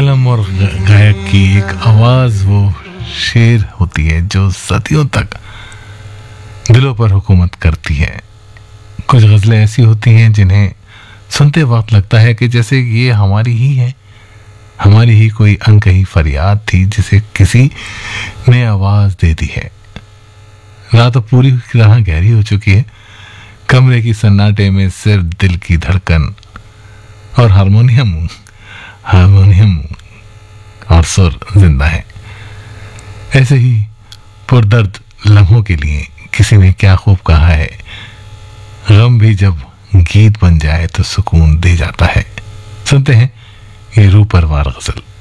कलम और गायक की एक आवाज वो शेर होती है जो सदियों तक दिलों पर हुकूमत करती है। कुछ गजलें ऐसी होती हैं जिन्हें सुनते वक्त लगता है कि जैसे ये हमारी ही है, हमारी ही कोई अनकही फरियाद थी जिसे किसी ने आवाज दे दी है। रात अब पूरी तरह गहरी हो चुकी है। कमरे की सन्नाटे में सिर्फ दिल की धड़कन और हारमोनियम और सुर जिंदा है। ऐसे ही पुरदर्द लम्हों के लिए किसी ने क्या खूब कहा है, गम भी जब गीत बन जाए तो सुकून दे जाता है। सुनते हैं ये रूह परवार गजल।